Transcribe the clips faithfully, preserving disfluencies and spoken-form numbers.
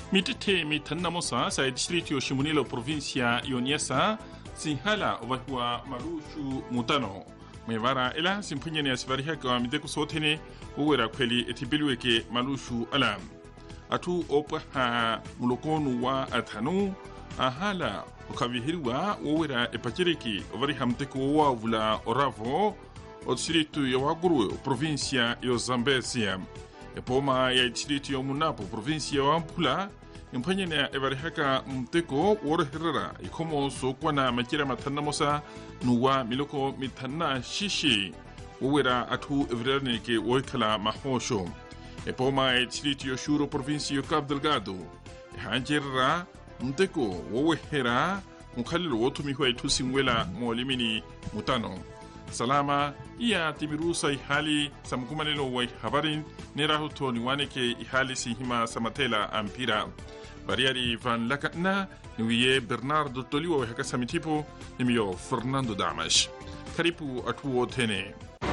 mitete mitannamosa sa distrito yo shimunilo provincia yoniasa sinhala ovahua malushu mutano mwevara ela simpunyene asivariha kwa mideku sotene uwera kweli etibilweke malushu alam atu opaha mulokonu wa atanu ahala ukavihiriwa uwera epachiriki ovariha mteku wa vula oravo o distrito yo waguru provincia yo Zambezia epoma ya distrito yo Munapo provincia yo Ampula impanyene evarihaka mteko woroherera ikomo sokwana makira matannamosa nuwa miloko mitanna shishi uwera atu evreneke woikala mahosho epoma ya distrito yo Shuro provincia yo Cabo Delgado hanjerera mteko wohera mukhalilo wotumihwa itusimwela molimini mutano salama iya timirusa ihali samkumanelo wa habarin nerahuto niwaneke ihali sihima samatela ampira bariari van lakatna niwiye Bernardo Toliwa wa haka samitipo nimiyo Fernando Damash karibu atuo tene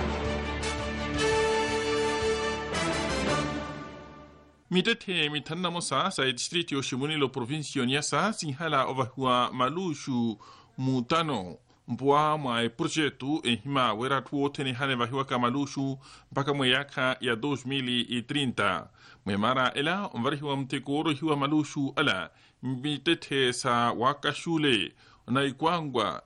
mitete mitannamosa sa distrito shimunilo provincia Niassa sinhala ovahua malushu mutano mpua mwa projeto ehima wera tuo tene hane vahiwa kamalushu mpaka mweyaka ya dois mil e trinta mwemara ela omvarihiwa mtekoro hiwa malushu ala mitete sa wakashule na ikwangwa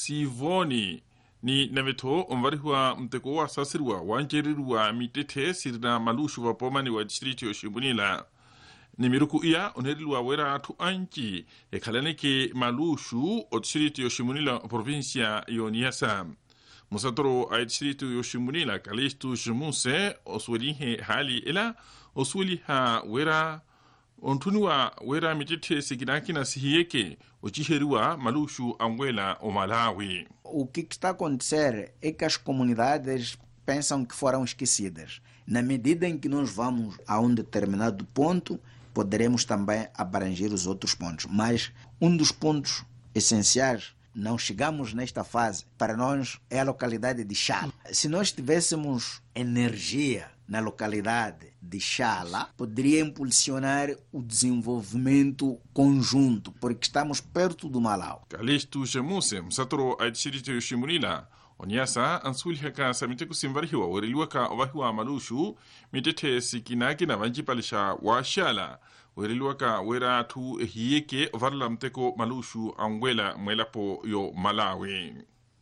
sivoni ni naveto omvarihiwa mteko wa sasirwa wanjeriruwa mitete sirina malushu vapomani wa distrito yoshibunila nimiruku iya oneriluwa wera atu anchi ekalaneke malushu o distrito yoshimunila provincia yo Niassa musatoro a distrito yoshimunila Kalistu Jemuse oswelihe hali ela osweliha wera ontunuwa wera mitete sikinakina sihiyeke ojiheriwa malushu angwela o Malawi. O que está a acontecer é que as comunidades pensam que foram esquecidas. Na medida em que nós vamos a um determinado ponto, poderemos também abranger os outros pontos. Mas um dos pontos essenciais, não chegamos nesta fase, para nós é a localidade de Chala. Se nós tivéssemos energia na localidade de Chala, poderia impulsionar o desenvolvimento conjunto, porque estamos perto do Malawi. Kalistu Jemuse, msatoro a distrito yoshimunila Oniasa ansulihaka samiteku simvarihiwa weriluwaka ovahiwa malushu mitete sikinakina vanjipalisha wa Chala weriluwaka wera tu ehiyeke ovarla mteko malushu angwela mwelapo yo Malawi.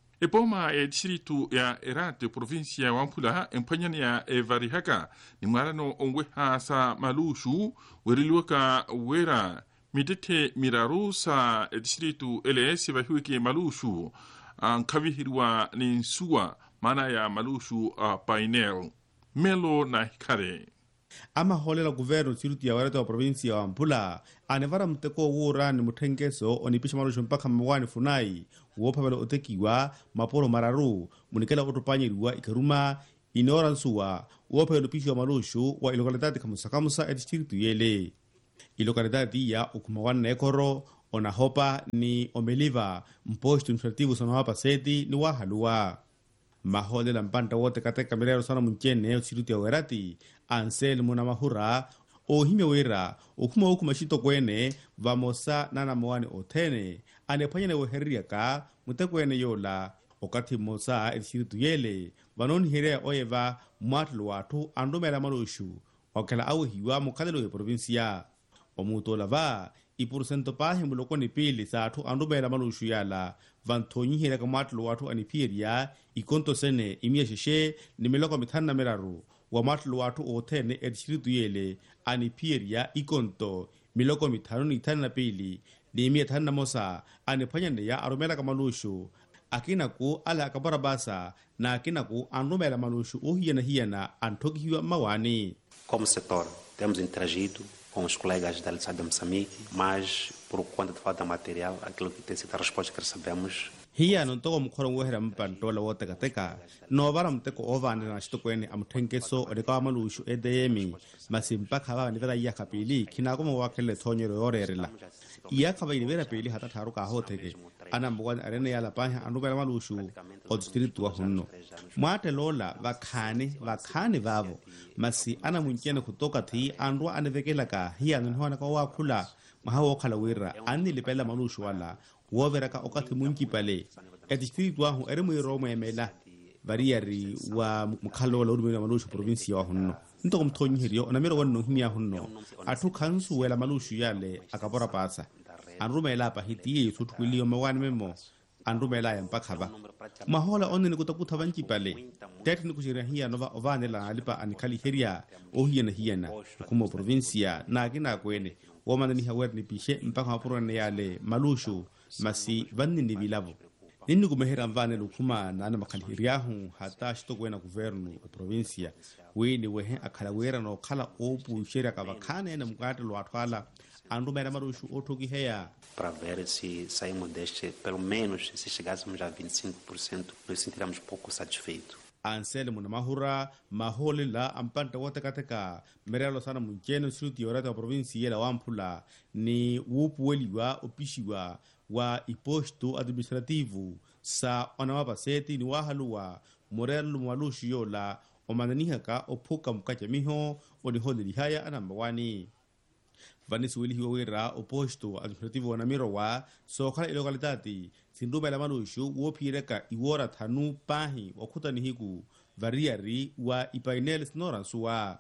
Epoma ya distrito ya Erate provincia ya Wampula empanyani ya evarihaka ni mwarano ongweha sa malushu weriluwaka wera mitete miraru sa distrito ele sivahiweke malushu an kavihirwa ni suwa mana ya malushu a painel melo na hikare ama holela governo distrito ya Wareta wa provincia wa Ampula anevara mteko wura ni mutengeso onipisha malushu mpaka mwani funai wopavelo otekiwa maporo mararu munikela otopanyiriwa ikaruma inora nsuwa wopavelo pisho malushu wa ilokalidadi kamusakamusa e distrito yele ilokalidadi ya ukumawana ekoro ona hopa ni omeliva mposto administrativo sana hapa seti ni wahalua mahole la mpanta wote katika mirero sana mchene distrito ya Werati Ansel muna mahura o hime wera o kuma o kuma shito kwene vamosa nana mwani otene anepanya ne weheria ka mutekwene yola okati mosa distrito yele vanon hirea oyeva matlu watu andomera malushu okala au hiwa mukadelo ya provincia omuto lava i porcento pahe muloko ni pili sa atu andubela malushu yala vantonyi hira kamatlu watu anipiria ikonto sene imia sheshe ni miloko mitana meraru wa matlu watu otene edishiritu yele anipiria ikonto miloko mitano ni tana pili ni imia tana mosa anipanyane ya arumela kamalushu akina ku ala akabarabasa na akina ku andubela malushu uhiyana hiyana antoki hiwa mawani. Como setor, temos interagido com os colegas da L S A D de Moçambique, mas por conta de falta de material, aquilo que tem sido a resposta que recebemos hiya no to mkhoro wehera mpanto la woteka teka no bara mteko ovane na shitokwene amthenkeso odeka malushu edemi masimpa khaba ni vera ya kapili kinako mo wakele thonyero yorerela iya khaba ni vera peli hata tharu ka hotheke ana mbwan arene ya la panya anubela malushu o district wa hunno mwate lola vakhane vakhane vavo masi ana munkene kutoka thi andwa anevekela ka hiya no hona ka wakhula mahawo khala wira ani lepela malushu wala wo veraka okathi munki pale e district wa hu ere mo iromo emela variari wa mukhalo la urumela malushu province wa hunno nto mthonyi hiriyo na mero wonno himya hunno athu khansu wela malushu yale akabora pasa anrumela pa hiti yuthukwiliyo mawan memo anrumela ya mpakhaba mahola onne kutakutha banki pale tekni kushira hiya nova ovanela alipa anikali heria o hiya na hiya na kuma provincia na kina kwene womana ni hawer ni pishe mpaka purone yale malushu masi vanni ni bilavo nini kumehera mvane lukuma na ana makali hiriahu hata shito kwena governo provincia wini wehe akhala wera no khala opu shira ka vakhane na mukate lo atwala andu mera malushu othoki heya para ver se saímos deste, pelo menos se chegássemos a vinte e cinco por cento, nos sentiremos pouco satisfeitos. Anselmo na mahura mahole la ampanta watakataka meralo sana muncheno suti yorata wa provinsi yela wampula ni wupuweliwa opishiwa wa iposto administrativu sa onawapaseti ni wahaluwa morelo mwalushu yola omananihaka opoka mkacha miho onihole lihaya anambawani Vanisi wili hiwa wira oposto administrativo wanamiro wa sokhala ilokalitati sinduma la malushu wopireka iwora thanu pahi wakuta nihiku variari wa ipainel snoransuwa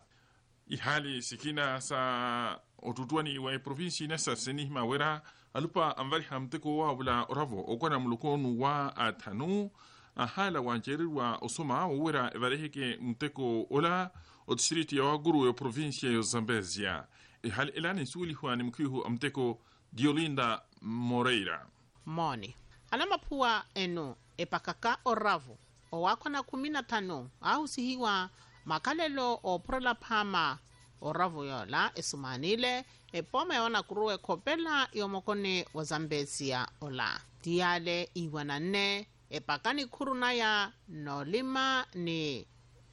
ihali sikina sa otutuani wa provinsi nasa senihima wira alupa amvari hamteko wa wula oravo okwana mulukonu wa athanu ahala wanjeri wa osoma wira evareheke mteko ola o distrito ya waguru ya provinsi ya Zambezia ihali ilani suli huwa ni mkihu amteko Diolinda Moreira moni alama puwa eno epakaka oravu o wakwana kumina tano au sihiwa makalelo o prela pama oravu yola esumanile epome wana kuruwe kopela yomokone wa Zambezia ola diale iwanane epakani kurunaya no lima ni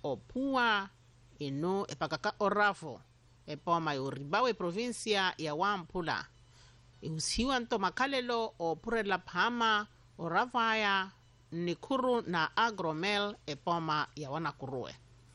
opuwa eno epakaka oravu epoma yuribawe provincia ya Wampula iusiwa nto makalelo o purela pama o ravaya nikuru na agromel epoma ya wanakuruwe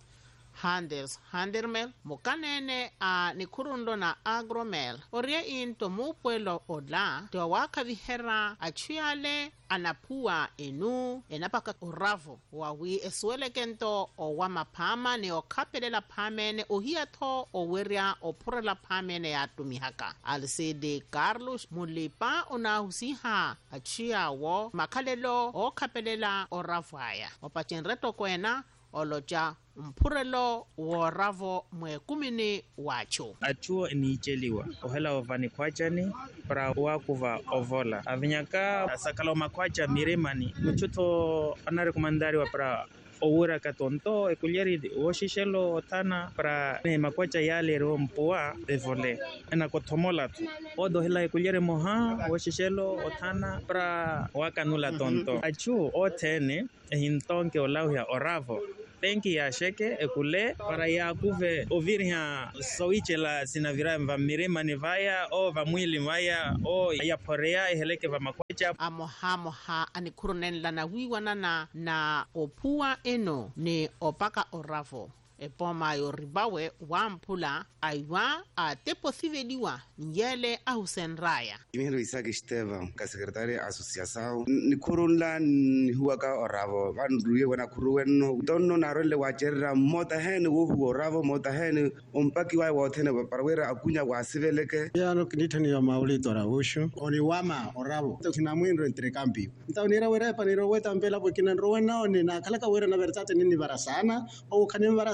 handels handermel mukanene a nikurundo na agromel orie into mupuelo odla te waka vihera achuyale anapua enu enapaka uravo wawi esuele kento o wamapama ne okapelela pamene ohiato o weria o purela pamene ya tumihaka alcede Carlos mulipa onahusiha achuya wo makalelo o kapelela o ravaya opachenreto kwena oloja mpurelo wo ravo mwe kumini wacho achuo inicheliwa ohela ovani kwachani pra wakuva ovola avinyaka sakalo makwacha miremani muchuto anare komandari wa pra owura katonto ekulieri oshishelo tana pra ne makwacha yale ro mpua evole ena kotomola tu odo hela ekulieri moha oshishelo otana pra wakanula tonto achuo otene hintonke olauya oravo penki ya sheke ekule para ya kuve ovirha soiche la sinavira va mirema nevaya o va mwili vaya o ya porea eheleke va makwacha amoha moha anikurunen lana wiwanana na opua eno ne opaka oravo epoma yoribawe Wampula aiwa a tepothiveliwa nyele ahusenraya Imelo Isaac Estevão ka secretária associação nikurunla huaka oravo vanruye wana kuruweno donno narole wacherra mota hen wo oravo mota hen umpaki wa wothene parwera akunya wa siveleke yano kinitani ya maulito rawushu oni wama oravo tokina mwinro entre campi ntaunira wera paniro weta mbela bokina rowena oni na kalaka wera na versate nini varasana o kanini varasa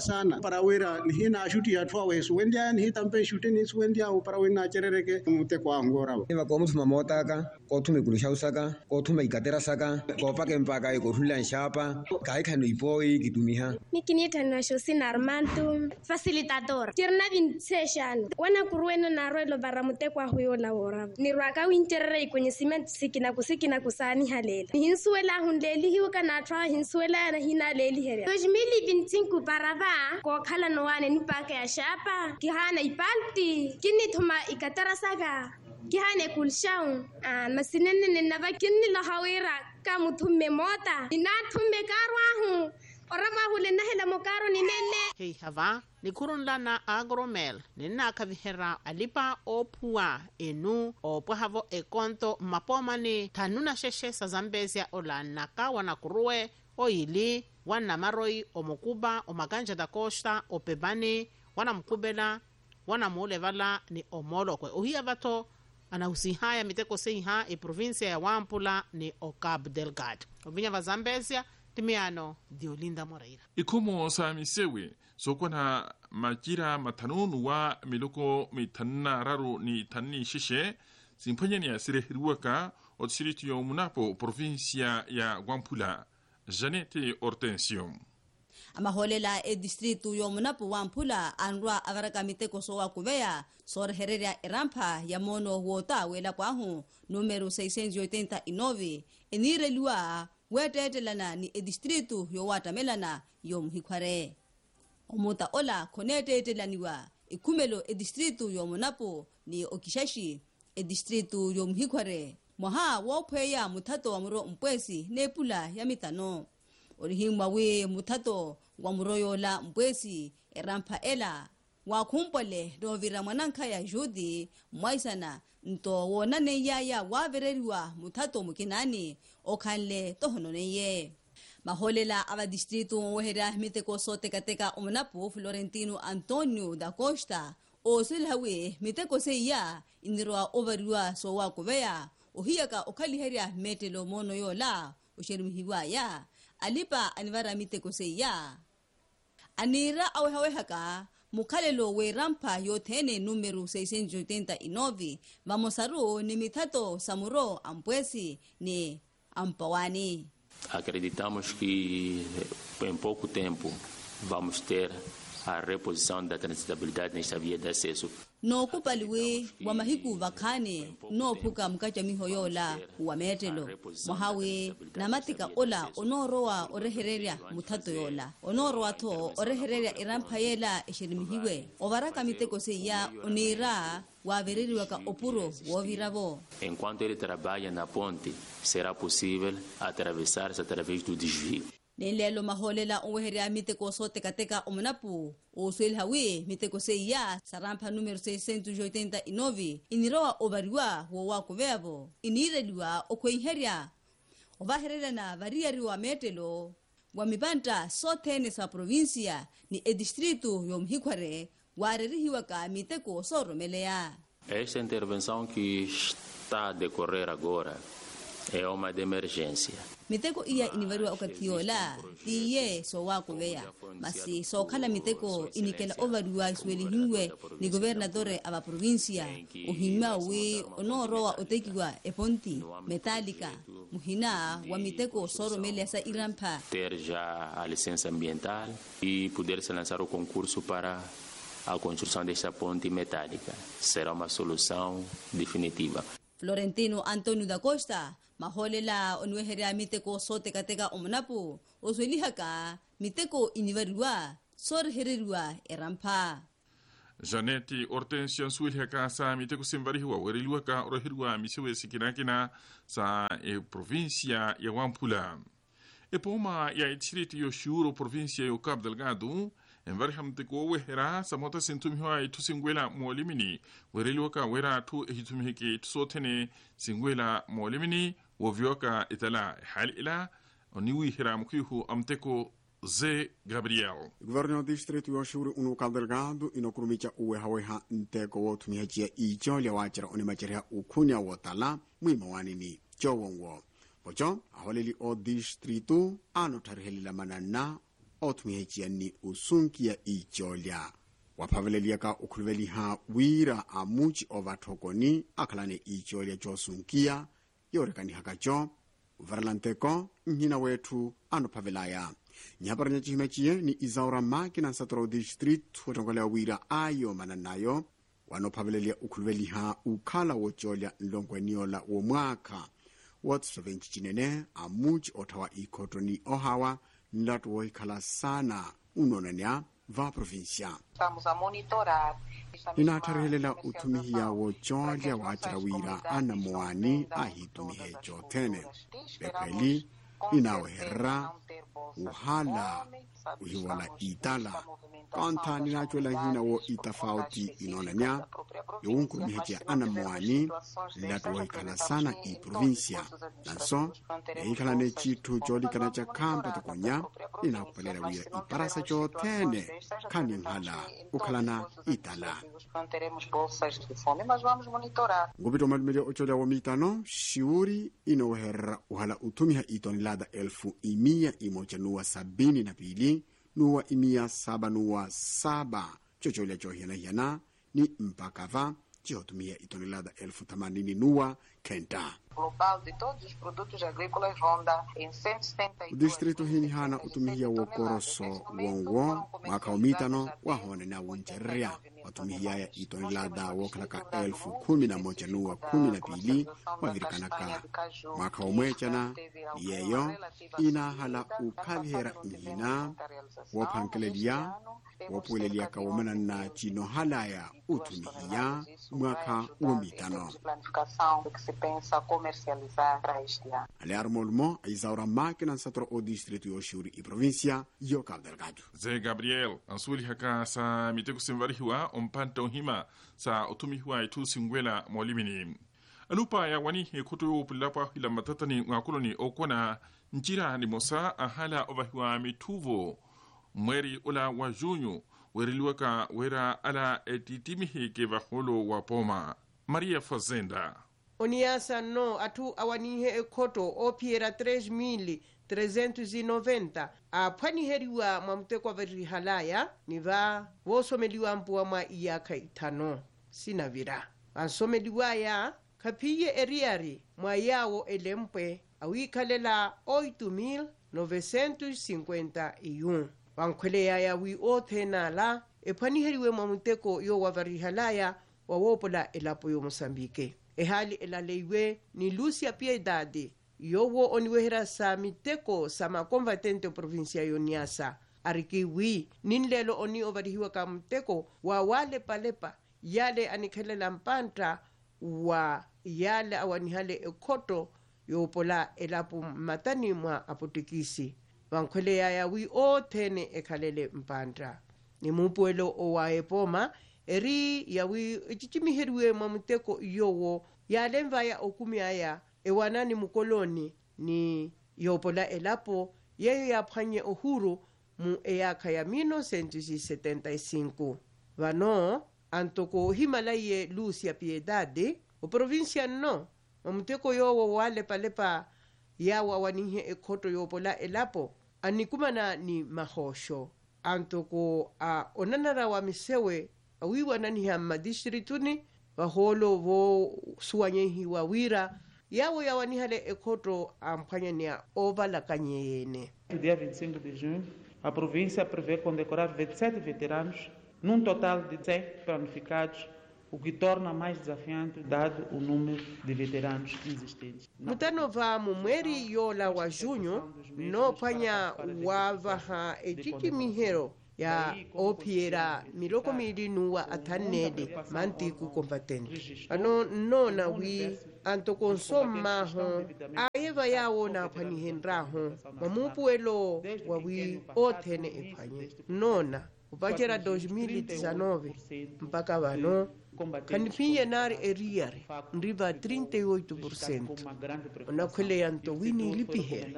sana para wera ni hina shuti ya twa we suwendia ni hitampe shuti ni suwendia para wena cherereke mute kwa ngora ema ko mutu mamotaka ko tume kulisha usaka ko tume ikatera saka ko pake mpaka iko hula nshapa kai kanu ipoi kitumiha mikinieta na shosi Armando facilitador tirna vin session wana kurueno na roelo baramute kwa huyo la ora ni rwaka winterre kwenye cement sikina kusikina kusani halela hinsuela hundeli hiwa kana twa hinsuela na hina leli here tojmili vintinku parava ko khala no wane ni pake ya shapa kihana ipalti kini thuma ikatara saga kihane kulshau ah masinene na vakinni la hawira kamutume mota ina tume karwahu orama hule na hela mokaro ni nene hei hava ni kurunla na agromel nina kavihera alipa opua enu opahavo ekonto mapomani tanuna sheshe sa Zambezia ola naka wanakuruwe oili wana maroi omokuba omaganja da costa opebani wana mkubela wana mulevala ni omolokwe uhia vato anahusihaya miteko seiha e provincia ya Wampula ni o Cabo Delgado ovinya va Zambezia timiano Diolinda Moreira ikomo sa misewe sokwana majira matanunu wa miloko mitanna raru ni tanni shishe simpanya ni asire hiruaka o tsiritiyo munapo provincia ya Wampula Janete Hortensio amaholela e distrito yo munapo Wampula anrwa avaraka miteko sowa kuveya sor hereria erampa ya mono wota wela kwahu numero seiscentos e oitenta e nove enire lua wetetelana ni e distrito yo watamelana yo mhikware omota ola konetetelaniwa ikumelo e distrito yo munapo ni okishashi e distrito yo mhikware moha wopheya muthato wa muro mpwesi nepula ya mitano orihimwa we muthato wa muroyo la mpwesi erampa ela wa kumpole dovira mwananka ya judi mwaisana nto wonane yaya wavereriwa muthato mukinani okhanle tohononeye maholela ava distrito wohera miteko sote kateka omunapo Florentino Antonio da Costa o silhawe miteko seya inirwa overwa sowa kuveya ohiyaka okaliheria metelo mono yola osherimihiwa ya alipa anivara miteko seya anira awehawehaka mukhalelo we rampa yothene numero seiscentos e oitenta e nove vamosaru ni mithato samuro ampwesi ni ampawani. Acreditamos que em pouco tempo vamos ter a reposição da transitabilidade nesta via de acesso. No kupaliwe wa mahiku vakane no puka mkacha mihoyola wa metelo mohawe na matika ola onoroa orehereria muthato yola onoroa to orehereria irampayela eshirimihiwe ovaraka miteko seya onira wa vereri waka opuro woviravo. Enquanto ele trabalha na ponte será possível atravessar-se através do desvio. Nelelo maholela oweheria miteko sote kateka omunapu oselhawe miteko seya sarampa numero seiscentos e oitenta e nove iniroa ovariwa wowa kuveavo inireliwa okwenheria ovaherera na variariwa metelo wa mipanta sote sa provincia ni e distrito yo mhikware warerihiwa ka miteko soromeleya. Esta intervenção que está a decorrer agora é uma de emergência. Miteko iya inivariwa okatiola tiye sowa kuveya masi sokhala miteko inikela ovariwa sweli hingwe ni gobernadore ava provincia ohima we onoroa otekiwa eponti metálica muhina wa miteko soromele sa irampa ter já a licença ambiental e poder se lançar o concurso para a construção desta ponte metálica. Será uma solução definitiva. Florentino Antonio da Costa maholela onweheria miteko sote kateka omunapu oswelihaka miteko inivariwa sorhereriwa erampa. Janete Hortensio swilihaka sa miteko simvarihiwa weriliwa ka orohiriwa misewe sikinakina sa e provincia ya Wampula. E poma ya itiriti yo shuro provincia yo Cabo Delgado envariham miteko wehera sa mota sintumiwa itusingwela molimini weriliwa ka wera tu ehitumihike itusotene singwela molimini wovyoka itala hal ila oniwi hiramukihu amteko Zé Gabriel. Governo distrito yoshuru unu Cabo Delgado inokurumicha uwe haweha nteko wotumihachia icholia wachira onimachira ukunya wotala mwima wanini chowongo. Pocho aholeli o distrito ano tarhelila manana otumihechia ni usunkia icholya waphaveleliaka ukhuluveliha wira amuchi ovathokoni akhalane icholya chosunkia yorekanihaka cho varalanteko nhina wethu anophavelaya nyaparanya chihima chiye ni Izaura Makina Nsatoro District wotongolea wira ayo mananayo wanophavelelia ukhuluveliha ukhala wocholya nlongweniola womwaka watsovenchi chinene amuchi othawa ikhotoni ohawa nlatu woikhala sana unonania va provincia Estamos a monitorar inatharehelela uthumihiya wocholya waachira wira anamoani ahitumihe chothene lepheli inaweherra uhala uhiwala itala kantha ninachwela hina wo itafauti inonania younkurumihechia anamoani nlatu woikhala sana i provincia nanso neikhalane chithu cholikana cha khampa tokonya inakupelera wira iparasa chothene khani nkhala ukhalana itala ngupita omalumile ocholya womitano shiuri inoweherra uhala uthumiha itonelada elfu imia imoja nuwa sabini na pili nuwa imia saba nuwa saba chocholya chohiyanahiyana ni mpakava chihotumia itonelada elfu themanini nuwa kenta global de todos os produtos agrícolas ronda em cento e setenta e dois. Distrito hinihana utumihia wokoroso wonwo mwaka omitano wahone na wuncherya watumihiyaya itonelada wokhalaka elfu kumi na moja nuwa kumi na pili wavirikanaka mwaka omwechana yeyo inahala ukhavihera nhina wophankeleliya wopueleliaka womanana chinohalaya utumihiya mwaka womitano ale armolmo Izaura Makina Nsatoro o distrito yoshuri i provincia yo Cabo Delgado. Zé Gabriel ansuli haka sa miteko simvarihiwa ompanta ohima sa utumihiwa itu singwela molimini alupa ya wani hekutu pulapa hila matatani ngakuloni okona njira ni mosa ahala ovahiwa mituvo mweri ula wa junyo weriliwaka wera ala etitimihi ke vaholo wa poma Maria Fazenda Oniasa no atu awanihe ekoto opiera três mil trezentos e noventa aphaniheriwa mwamtekwa varihalaya niva wosomeliwa mpuwa mwa iyaka itano sinavira ansomeliwaya kaphiye eriari mwa yawo elempwe awikhalela oito mil novecentos e cinquenta e um wankhweleya ya wi othenala ephaniheriwe mwamteko yo wavarihalaya wawopola elapo yo Mosambike ehali elaleiwe ni Lúcia Piedade yowo oniwehera sa miteko sa makombatente provincia yoniasa arikiwi ninlelo oni ovarihiwa ka mteko wa wale palepa yale anikhelela mpanta wa yale awanihale ekoto yopola elapo matani mwa apotikisi wankhwele ya yawi othene ekhalele mpanta ni mupuelo owaepoma eri yawi ichichimiheriwe mwamuteko yowo yalemva ya okumi aya ewanani mukoloni ni yopola elapo yeyo yaphanye uhuru mu eyaka ya mil novecentos e setenta e cinco vano antoko himalaye Lúcia Piedade o provincia no mwamuteko yowo wale palepa yawa wanihe ekoto yopola elapo anikumana ni mahosho antoko a onanara wa misewe awiwa naniha madistrituni vaholo vo suwanyehiwa wira yawo yawanihale ekoto amphanya nia ovalakanyene. No dia vinte e cinco de junho, a província prevê condecorar vinte e sete veteranos num total de cem planificados, o que torna mais desafiante dado o número de veteranos existentes. Mutano va mumweri yola wa junho no phanya wavaha ejiki mihero ya opiera miloko milinu wa athanede mantiku kombatente ano nona wi antokonsoma ho ayeva yawo na phanihenra ho mamupuelo wa wi othene ephanye nona upachera dois mil e dezenove mpaka vano kanipinye nari eriare ndriva trinta e oito por cento onakhwele yanto wini lipihere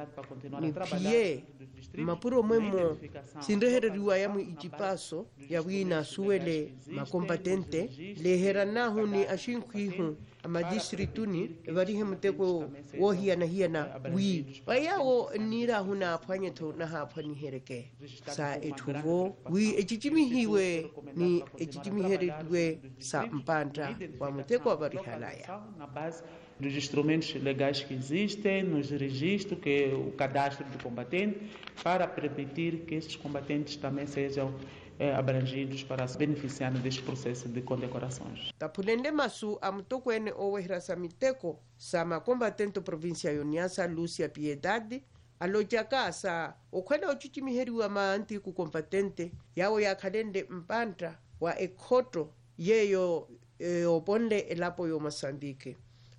nipiye mapuro mwemo sinrehereriwa yamu ichipaso ya wina suwele makombatente lehera nahu ni ashinkwihu amadistrictuni varihe mteko wohia na hia na wi bayawo nira huna phanye tho na ha phani hereke sa ethuvo wi echichimi hiwe ni echichimi herwe sa mpanta wa mteko varihalaya na base dos instrumentos legais que existem, nos registros, que é o cadastro do combatente, para permitir que esses combatentes também sejam eh, abrangidos para se beneficiar deste processo de condecorações. Tapulende masu amtokwene owehra miteko sama combatente província Yoniasa Lúcia Piedade alojaka sa okwenda ochichimiheriwa maanti ku combatente yawo yakhalende mpanta wa ekhoto yeyo e, oponde elapo yo Moçambique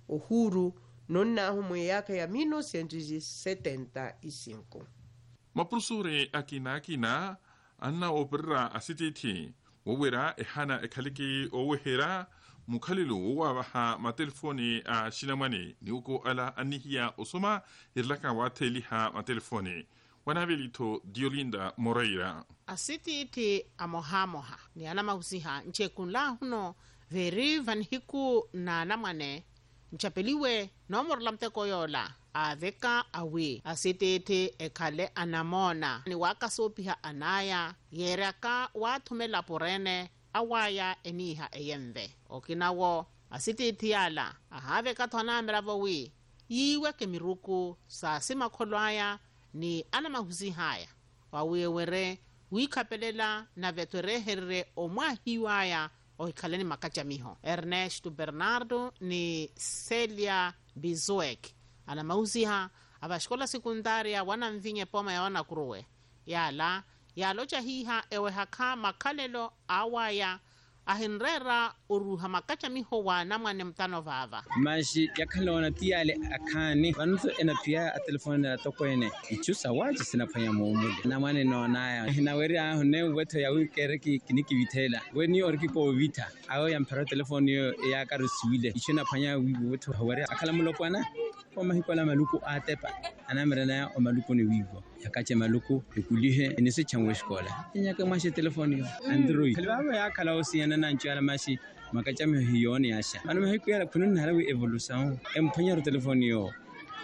uhuru nonna humwe yaka ya mil novecentos e setenta e cinco. Maprusure akina akina anna opera asititi wowera ehana ekhaliki owehera mukhalilu wawaha matelefoni a shinamani niuko ala anihia osoma irlaka watheliha matelefoni wanabelito Diolinda Moreira asititi amohamoha ni ana mahusiha nchekunla huno veri vanhiku na namane nchapeliwe nomor lamteko yola aveka awi asitete ekhale anamona ni wakasopiha anaya yeraka wathumela porene awaya eniha eyemve okinawo asitete yala ahave kathona mravowi yiwe kemiruku sa simakholwaya ni ana mahusi haya wawewere wikapelela na vetwereherere omwahiwaya oikhaleni makachamiho Ernesto Bernardo ni Celia Bizuek ana mauziha avashkola sekundaria wana mvinye poma ya wana kuruwe yala yalocha hiha ewe haka makalelo awaya ahinrera uruha makachamiho wana mwane mtano vava maji yakhalona tiyale akhani vanutso ena pia a telefone la tokoene ichusa waji sinapanya muumule na mwane nonaya hinaweri aho ne wetho ya wikereki kiniki vitela weni orki ko vita ayo yampera telefone yo ya karusiwile ichina panya wibu wetho hawari akhala mulopwana koma hikola maluku atepa anamerana ya maluku ni wibo yakache maluku ikulihe inise changwe shkola inyaka mashi telefone yo android kalibaba yakhala osiyana nancho ala mashi makachami hiyoni asha ana hiku yala kunun halawi evolution empanya telefone yo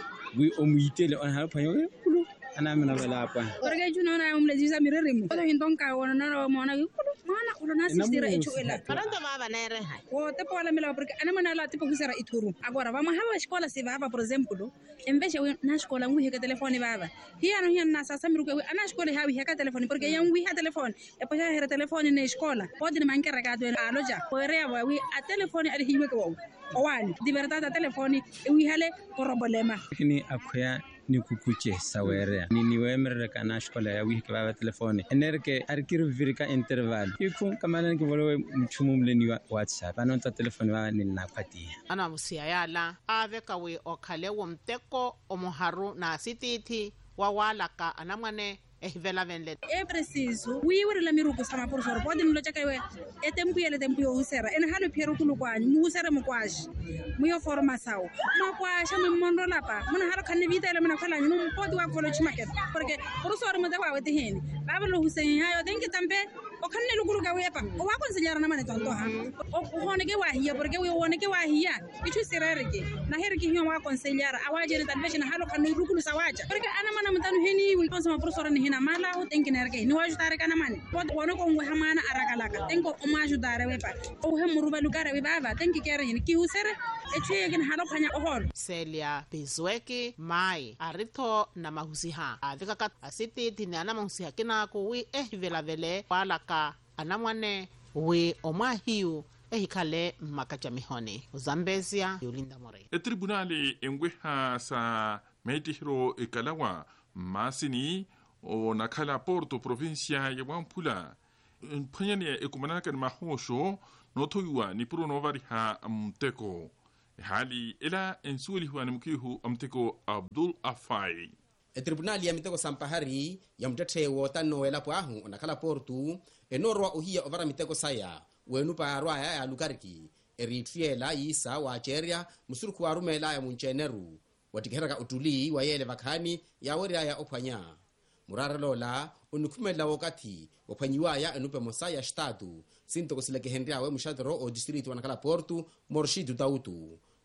wi omuyitele on hala panyo kulu ana mena bala pa porque juno na umle jiza mirerimo odo hindonka wona na mona kulu mana ulo na sistira echo ela parando baba nere o te pola mela porque ana mana la tipo kusera ituru agora vamos hava escola se vava por exemplo em vez de na escola ngui heka telefone baba hiya no hiya na sasa miruke ana escola hawi heka telefone porque yang ngui ha telefone e pa hera telefone na escola pode man kera ka do aloja pore ava wi a telefone ali hiwe ko owani di verdade a telefone e wi hale problema kini akhya ni kukuche sawere ni niwemere kana shkola ya wiki baba telefone enerke arkiru virika interval iku kamana ki volo mchumumle ni WhatsApp anonta telefone wa ni napati ana musia yala aveka we okhale womteko omoharu na sititi wa walaka anamwane ehvela venle é preciso wiwere la miruku sama professor pode no chaka we é tempo ele tempo yo usera en halo pieru kulu kwani mu usera mu kwashi mu yo formação ma kwasha mu mondo lapa mun halo kan vida ele mun kala mu pode wa kolo chimaket porque professor mu dawa wete hen baba lo husen hayo denki tambe o kan ne lugulu ga wepa o wa konsigliara na mane tonto ha o hone ke wa hiya porque we wone ke wa hiya ichu sirereke na herke hiyo wa konsigliara awaje tan besha na halo kan ne lugulu sawaja porque ana mana mutanu heni wi konsa professor ni na mala o tenki nerke ni wajutare kana mane pod wono ko ngwe hamana arakalaka tenko o majutare wepa o he muruba lugare we baba tenki kere ni ki usere e chwe gen halo khanya o hol Celia Bizweki mai arito na mahusiha avika kat asiti tinana mahusiha kina ko wi ehvela vele wala ka anamwane we omahiu ehikale makachamihoni Zambezia Diolinda Moreira e tribunali engweha sa meitihiro ikalawa masini o nakala Porto provincia ya Wampula mpanyani e kumanaka ni mahosho notoyua ni puro novari ha mteko hali ila ensuli huwa ni mkihu mteko Abdul Afai e tribunali ya miteko sampahari ya mtete wotano elapo ahu nakala Porto enorwa uhia ovara miteko saya wenu parwa ya lukariki eritriela isa wa cheria musuruku wa rumela ya muncheneru watikheraka utuli wa yele vakhani ya weria ya ophwanya murara lola unukumela wakati waphanyiwaya enupe mosaya statu sinto kusileke henriawe mushadro o distrito wanakala Porto Morshidu Tautu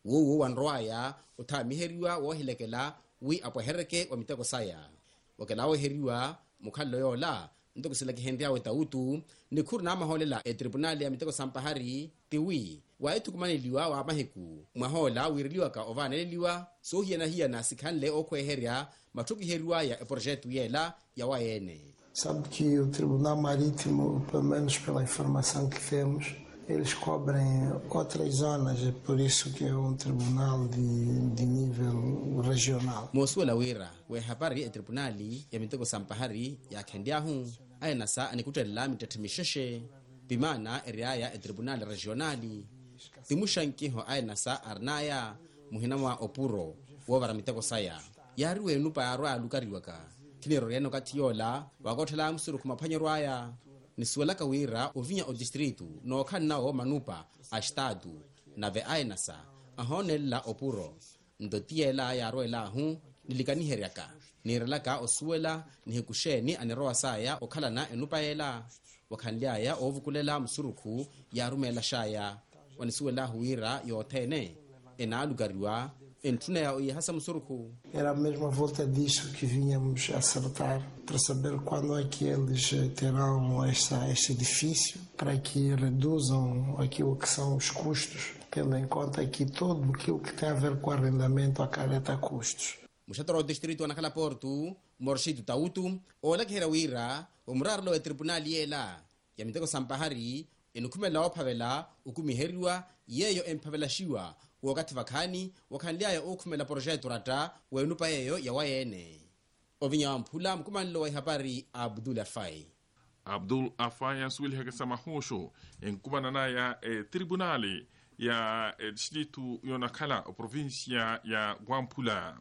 wowo wanroaya uthamiheriwa wohilekela wi apohereke wa miteko saya wakela woheriwa mukhalo yola ntoko sila kihendia wetautu ni khuri na maholela e tribunali ya miteko sampahari tiwi wa etukumaneliwa wa maheku mahola wiriliwa ka ovaneleliwa so hiena hiena sikhanle okweheria mathukiheriwa ya e projeto yela ya waene. Sabe que o Tribunal Marítimo, pelo menos pela informação que temos, eles cobrem outras zonas, é por isso que é um tribunal de, de nível regional. Mosuela wira we habari e tribunali ya miteko sampahari ya kendiahu aina sa anikutela mitatimisheshe bimana area e tribunali regionali timushankiho aina sa arnaya muhinamwa opuro wovara miteko saya yariwe nupa arwa lukariwaka kinero reno katiola wakothela msuru kumapanyerwaya nisuela kawira ovinya o distrito no khanao manupa a estado na ve ainasa ahonella opuro ndotiela ya roela hu nilikani heriaka nirelaka osuela nihikusheni aniroa saya okhalana enupaela wakhanliaya ovukulela msuruku ya rumela shaya wanisuela huira yothene enalugariwa entuna ya oyihasa msuruku. Era a mesma volta disso que vínhamos a acertar para saber quando é que eles terão esta, este edifício para que reduzam aquilo que são os custos, tendo em conta que tudo aquilo que tem a ver com arrendamento acarreta custos. Mushatoro distrito anakala portu morshitu tautu ola kiherawira umrarlo e tribunal yela ya miteko sampahari enukumela ophavela ukumiheriwa yeyo emphavelashiwa wakati vakhani wakhanliaya okhumela projeto rata wenupa yeyo ya wayene ovinya wamphula mkumanlo wa habari Abdul Afai. Abdul Afai asuili hekesa mahosho enkumana na ya e, tribunali ya e, distritu yonakala o provincia ya Guampula.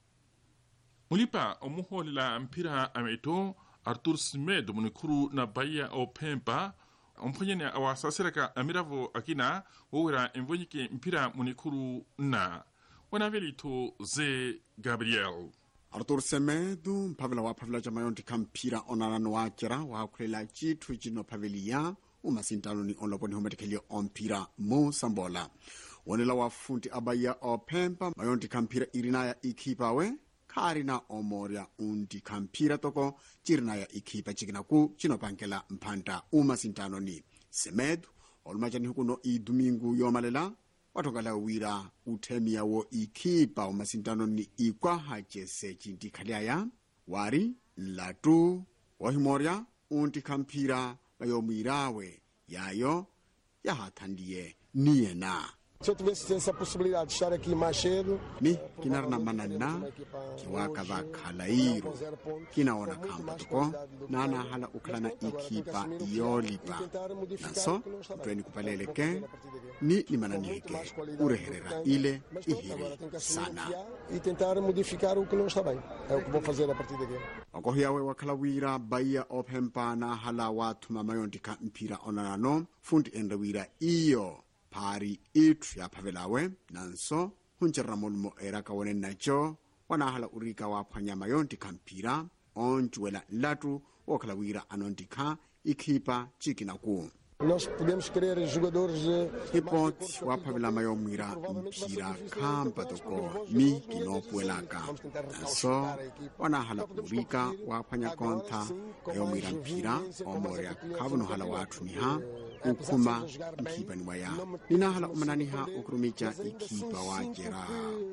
Mulipa omuholila mpira ameto Arthur Smed munikuru na Bahia o Pempa omponyene awasasiraka amiravo akina wowera envonyike mpira munikuru na wanavelito ze Gabriel. Arthur Semedu mpavela wa pavela jamayonti kampira onarano wakera wa kulela chitu jino pavelia umasintano ni onloponi hometekelio ompira mo sambola wanela wafunti abaya o Pempa mayonti kampira irinaya ikipawe karina omoria undi kampira toko chirinaya ikipa chikinaku chinopankela mpanta umasintano ni Semedu olmachani hukuno i domingu yomalela watokala wira utemia wo ikipa umasintano ni ikwa hachese chinti khaliaya wari latu wahimoria undi kampira bayomirawe yayo yahathandie niyena. Se eu tivesse essa possibilidade de estar aqui mais cedo, ni kinarna manana kiwaka va khalairo kinaona kamba toko nana hala uklana ikipa iolipa naso tweni kupaleleke ni ni mananike ureherera ile ihiri sana e tentar modificar o que não está bem. É o que vou fazer a partir daqui. Okohiawe wakalawira Bahia o Pempa na hala watu mamayondika mpira onanano fundi endawira iyo pari itu ya pavelawe nanso huncherra molmo era kawone nacho wanahala urika wa phanyama yonti kampira onjuela latu okalawira anontika ikipa chikina ku. Nós podemos querer jogadores ipoti wa pavela mayomira mpira kampa toko mi kinopuelaka nanso wanahala urika wa phanya konta yomira mpira omoria kavuno hala watu miha ukuma ikipa ni waya ninahala umananiha ukurumicha ikipa wajera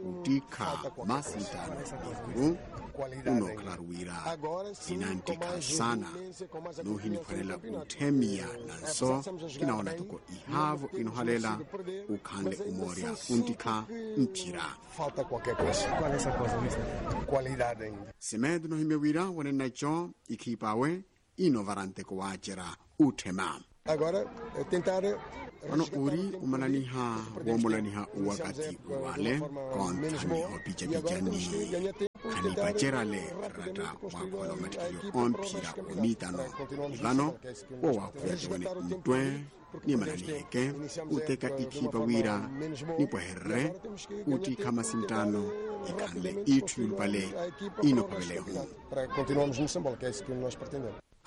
utika masintano ikuru uno klaruwira inantika sana nuhini panela utemia nanso kinaona tuko ihavu inohalela ukande umoria untika mpira. Falta qualquer coisa. Qual é essa coisa? Qualidade ainda. Semedu nohimewira wanenacho ikipawe inovarante ko wajera utema. Agora tentar wano uri umananiha womolaniha uwakati uwale kontamiho picha-pichani kanipacherale rata wakola matikio ompira omitano ivano wowakuyatiwane mtwe ni mananiheke uteka ikipa wira nipoherre uti kama sintano ikande itu yulpale inopavelehu. Continuamos no Sambola, que é isso que nós pretendemos.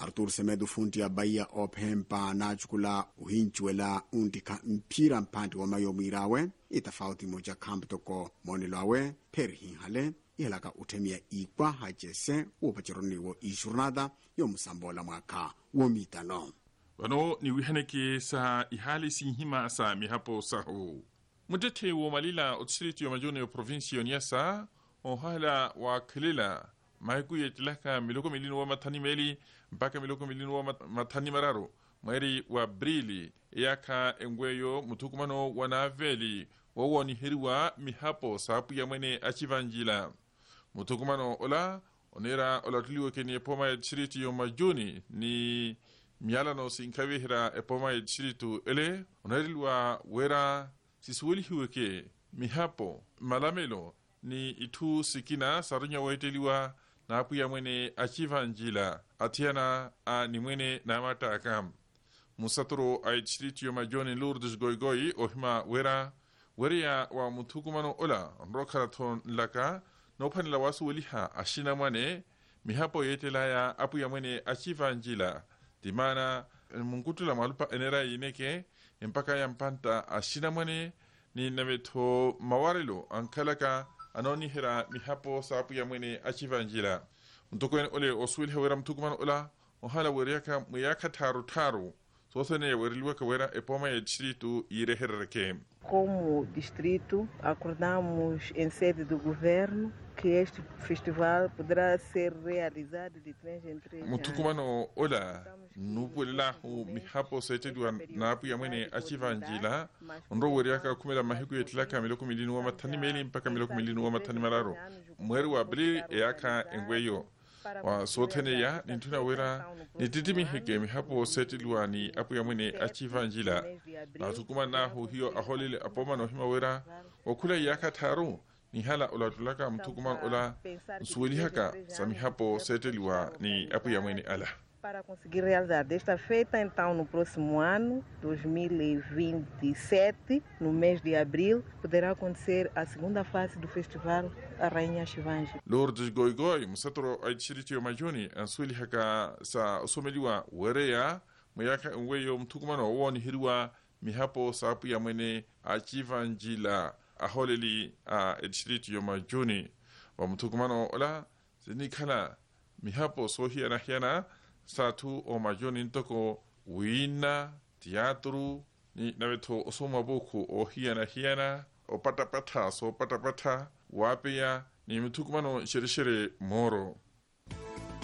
Artur Semedo funti ya Bahia ophempa na chukula uhinchuela untika mpira mpandi wa mayo mirawe itafauti moja kambi toko monilwawe peri hinhale ihalaka utemia ikwa hajese upachironi wo ishurnada yo musambola mwaka wo mitano. Wano ni wihaneke sa ihali sinhima sa mihapo sahu. Mudete wo malila otsiriti yo majone yo provinsi yo Niassa ohala wa kelila maiku yetilaka miloko milinu wa matani meli mpaka miloko milinu wa matani mararo mairi wa brili yaka engweyo mutukumano wanaveli wawoni hiriwa mihapo sapu ya mwene achivanjila mutukumano ola onera ola tuliwe keni epoma ya chiriti yo majuni ni miala no sinkawe hira epoma ya chiritu ele onarilwa wera sisuweli hiweke mihapo malamelo ni itu sikina sarunya waiteliwa na apu ya mwene achivanjila atiana a ni mwene na mata akam musatoro ay chiriti yo majoni Lourdes Goigoi ohima wera weria wa mutukumano ola rokaraton laka no panila wasu weliha ashina mwane mihapo yetelaya apu ya mwene achivanjila dimana mungutula malupa enera ineke mpaka ya mpanta ashina mwane ni naveto mawarelo ankalaka anoni hira mihapo sapu ya mwene achivanjila mtokwen ole oswili hawera mtukumano ola ohala weriaka mweyaka taru taru sosene weriliwa kawera epoma ya distrito ire herreke. Como distrito, acordamos em sede do governo que este festival poderá ser realizado de três em três anos. Mutukumano ola nupulilahu mihapo setedwa napu ya mwene achivanjila onro weriaka kumela mahiku yetilaka miloko milinu wa matani meli mpaka miloko milinu wa matani mararo mweri wa abril eyaka engweyo wa sotene ya nintuna wera nititimi heke mihapo setilwa ni apu ya mwene achivanjila na tukuma nahu hiyo aholile apoma no hima wera wakula yaka taru ni hala olatulaka mtukuman ola nsuweli haka sa mihapo setilwa ni apu ya mwene ala. Para conseguir realizar desta feita, então, no próximo ano, dois mil e vinte e sete, no mês de abril, poderá acontecer a segunda fase do festival A Rainha Chivanji. Lourdes Goigoi, musatoro ay chiriti yo majoni, answili haka sa osomeliwa werea, mayaka unweyo mtukumano woni hirwa mihapo sapu ya mwene achivanjila aholeli a chiriti yo majoni. Wa mtukumano ola, zinikala mihapo sohi anahiana, satu o majoni ntoko wina teatro ni naveto osoma boku o hiana hiana o patapata so patapata wapea ni mtukumano shere shere moro